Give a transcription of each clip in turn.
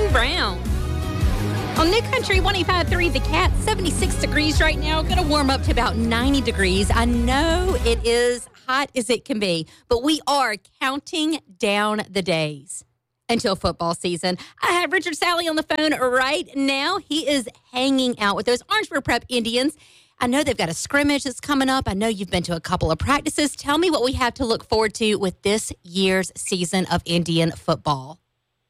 Jason Brown. On New Country 105.3, The Cat, 76 degrees right now. Going to warm up to about 90 degrees. I know it is hot as it can be, but we are counting down the days until football season. I have Richard Sally on the phone right now. He is hanging out with those Orangeburg Prep Indians. I know they've got a scrimmage that's coming up. I know you've been to a couple of practices. Tell me what we have to look forward to with this year's season of Indian football.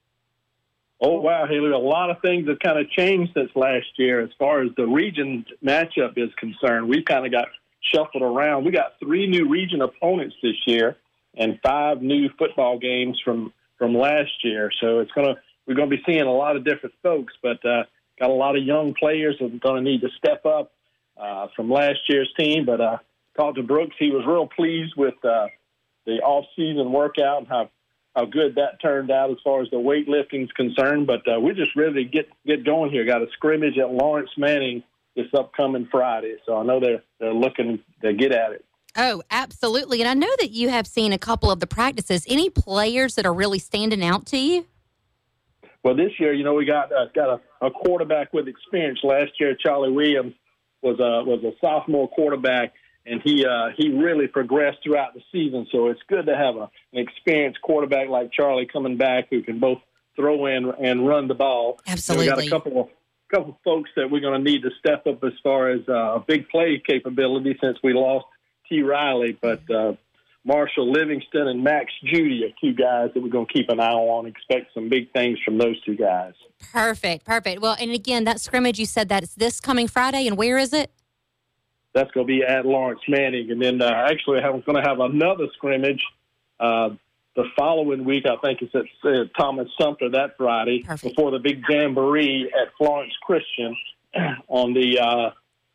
Oh, wow, Haley. A lot of things have kind of changed since last year as far as the region matchup is concerned. We've kind of got shuffled around. We got 3 new region opponents this year and 5 new football games from last year. So we're going to be seeing a lot of different folks, but got a lot of young players that are going to need to step up from last year's team. But talked to Brooks. He was real pleased with the off-season workout and how good that turned out as far as the weightlifting is concerned. But we're just ready to get going here. Got a scrimmage at Lawrence Manning this upcoming Friday. So I know they're looking to get at it. Oh, absolutely. And I know that you have seen a couple of the practices. Any players that are really standing out to you? Well, this year, we got a quarterback with experience. Last year, Charlie Williams was a sophomore quarterback, and he really progressed throughout the season. So it's good to have an experienced quarterback like Charlie coming back who can both throw in and run the ball. Absolutely. We got a couple of folks that we're going to need to step up as far as big play capability since we lost T. Riley. But Marshall Livingston and Max Judy are 2 guys that we're going to keep an eye on. Expect some big things from those 2 guys. Perfect. Well, and again, that scrimmage, you said that it's this coming Friday, and where is it? That's going to be at Lawrence Manning. And then actually I'm going to have another scrimmage the following week. I think it's at Thomas Sumter that Friday. Perfect. Before the big jamboree at Florence Christian on the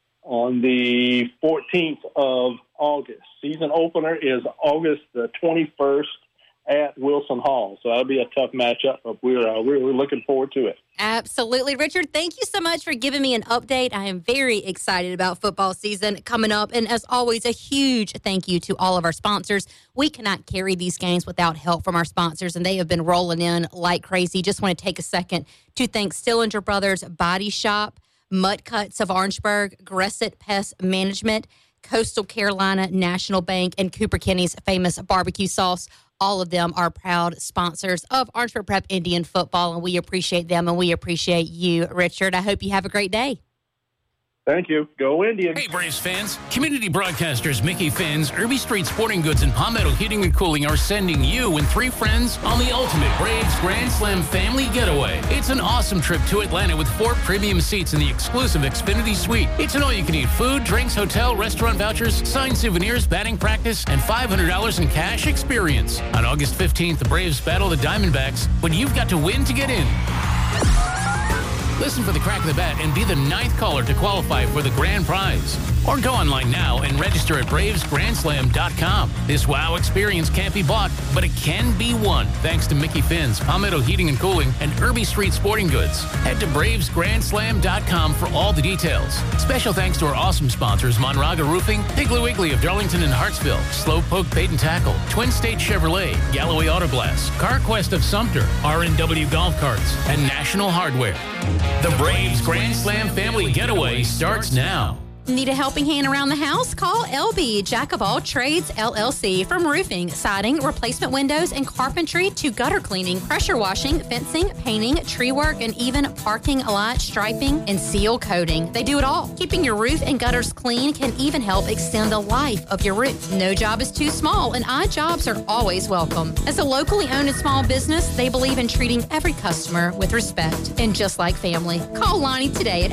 14th of August. Season opener is August the 21st at Wilson Hall. So that'll be a tough matchup, but we're looking forward to it. Absolutely. Richard, thank you so much for giving me an update. I am very excited about football season coming up. And as always, a huge thank you to all of our sponsors. We cannot carry these games without help from our sponsors, and they have been rolling in like crazy. Just want to take a second to thank Stillinger Brothers Body Shop, Mud Cuts of Orangeburg, Gresset Pest Management, Coastal Carolina National Bank, and Cooper Kenny's famous barbecue sauce. All of them are proud sponsors of Orangeburg Prep Indian football, and we appreciate them, and we appreciate you, Richard. I hope you have a great day. Thank you. Go Indians. Hey, Braves fans. Community broadcasters Mickey Finn's, Irby Street Sporting Goods, and Palmetto Heating and Cooling are sending you and 3 friends on the ultimate Braves Grand Slam family getaway. It's an awesome trip to Atlanta with 4 premium seats in the exclusive Xfinity Suite. It's an all-you-can-eat food, drinks, hotel, restaurant vouchers, signed souvenirs, batting practice, and $500 in cash experience. On August 15th, the Braves battle the Diamondbacks, but you've got to win to get in. Listen for the crack of the bat and be the 9th caller to qualify for the grand prize. Or go online now and register at BravesGrandSlam.com. This wow experience can't be bought, but it can be won thanks to Mickey Finn's, Palmetto Heating and Cooling, and Irby Street Sporting Goods. Head to BravesGrandSlam.com for all the details. Special thanks to our awesome sponsors, Monraga Roofing, Piggly Wiggly of Darlington and Hartsville, Slowpoke Bait and Tackle, Twin State Chevrolet, Galloway Auto Glass, CarQuest of Sumter, R&W Golf Carts, and National Hardware. The Braves Grand Slam family getaway starts now. Need a helping hand around the house? Call LB, Jack of All Trades, LLC. From roofing, siding, replacement windows, and carpentry to gutter cleaning, pressure washing, fencing, painting, tree work, and even parking lot striping and seal coating. They do it all. Keeping your roof and gutters clean can even help extend the life of your roof. No job is too small, and odd jobs are always welcome. As a locally owned and small business, they believe in treating every customer with respect and just like family. Call Lonnie today at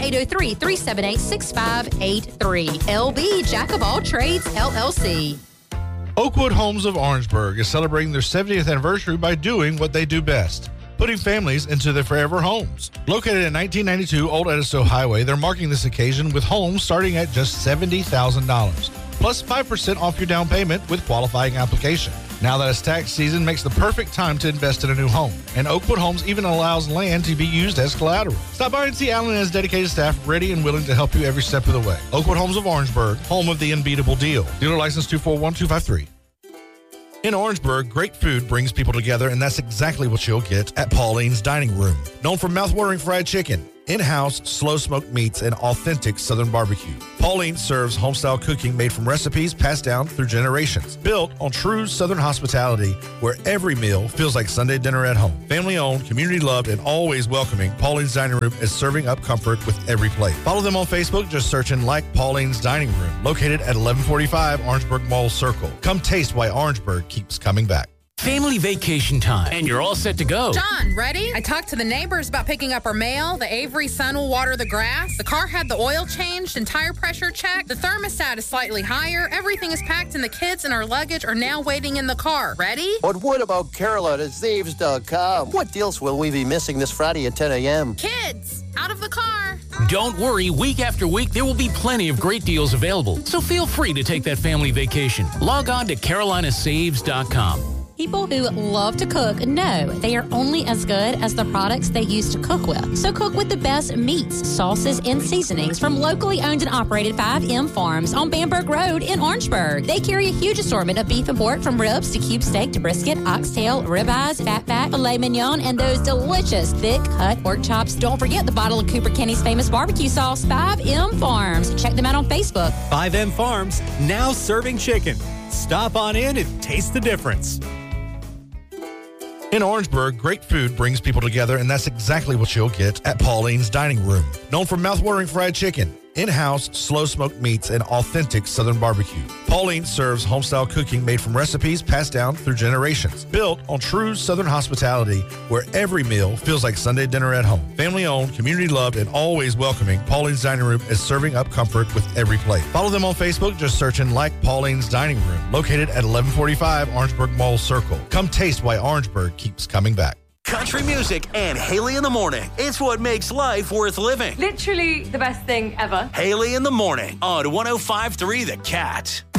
803-378-6583. LB, Jack of All Trades, LLC. Oakwood Homes of Orangeburg is celebrating their 70th anniversary by doing what they do best, putting families into their forever homes. Located at 1992 Old Edisto Highway, they're marking this occasion with homes starting at just $70,000, plus 5% off your down payment with qualifying application. Now that it's tax season makes the perfect time to invest in a new home. And Oakwood Homes even allows land to be used as collateral. Stop by and see Alan and his dedicated staff ready and willing to help you every step of the way. Oakwood Homes of Orangeburg, home of the unbeatable deal. Dealer license 241253. In Orangeburg, great food brings people together, and that's exactly what you'll get at Pauline's Dining Room. Known for mouth-watering fried chicken, in-house slow-smoked meats, and authentic Southern barbecue. Pauline serves homestyle cooking made from recipes passed down through generations. Built on true Southern hospitality, where every meal feels like Sunday dinner at home. Family-owned, community-loved, and always welcoming, Pauline's Dining Room is serving up comfort with every plate. Follow them on Facebook, just searching Like Pauline's Dining Room, located at 1145 Orangeburg Mall Circle. Come taste why Orangeburg keeps coming back. Family vacation time, and you're all set to go. John, ready? I talked to the neighbors about picking up our mail. The Avery son will water the grass. The car had the oil changed and tire pressure checked. The thermostat is slightly higher. Everything is packed, and the kids and our luggage are now waiting in the car. Ready? But what about Carolina at Zaves.com? What deals will we be missing this Friday at 10 a.m.? Kids, out of the car. Don't worry, week after week, there will be plenty of great deals available. So feel free to take that family vacation. Log on to carolinasaves.com. People who love to cook know they are only as good as the products they use to cook with. So cook with the best meats, sauces, and seasonings from locally owned and operated 5M Farms on Bamberg Road in Orangeburg. They carry a huge assortment of beef and pork, from ribs to cube steak to brisket, oxtail, ribeyes, fatback, filet mignon, and those delicious thick cut pork chops. Don't forget the bottle of Cooper Kenny's famous barbecue sauce, 5M Farms. Check them out on Facebook. 5M Farms, now serving chicken. Stop on in and taste the difference. In Orangeburg, great food brings people together, and that's exactly what you'll get at Pauline's Dining Room. Known for mouth-watering fried chicken, in-house slow-smoked meats, and authentic Southern barbecue. Pauline serves homestyle cooking made from recipes passed down through generations. Built on true Southern hospitality, where every meal feels like Sunday dinner at home. Family-owned, community-loved, and always welcoming, Pauline's Dining Room is serving up comfort with every plate. Follow them on Facebook, just searching Like Pauline's Dining Room, located at 1145 Orangeburg Mall Circle. Come taste why Orangeburg keeps coming back. Country music and Haley in the Morning. It's what makes life worth living. Literally the best thing ever. Haley in the Morning on 105.3 The Cat.